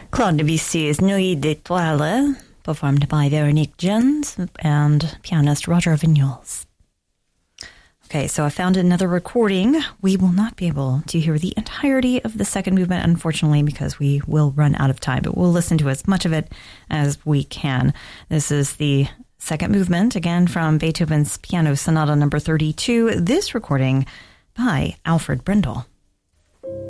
Claude Debussy's Nuit d'étoiles, performed by Veronique Gens and pianist Roger Vignoles. Okay, so I found another recording. We will not be able to hear the entirety of the second movement, unfortunately, because we will run out of time, but we'll listen to as much of it as we can. This is the second movement, again from Beethoven's Piano Sonata number 32, this recording by Alfred Brendel.